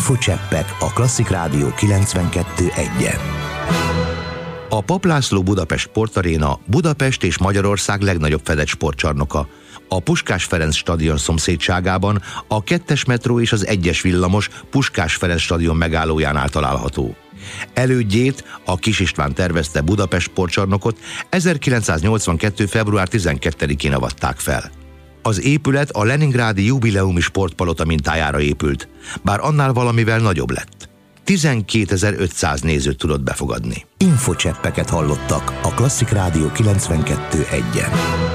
Infocseppek a Klasszik Rádió 92.1-en. A Papp László Budapest Sportaréna Budapest és Magyarország legnagyobb fedett sportcsarnoka. A Puskás Ferenc stadion szomszédságában a 2-es metró és az 1-es villamos Puskás Ferenc stadion megállójánál található. Elődjét, a Kis István tervezte Budapest sportcsarnokot 1982. február 12-én avatták fel. Az épület a leningrádi jubileumi sportpalota mintájára épült, bár annál valamivel nagyobb lett. 12.500 nézőt tudott befogadni. Infocseppeket hallottak a Klasszik Rádió 92.1-en.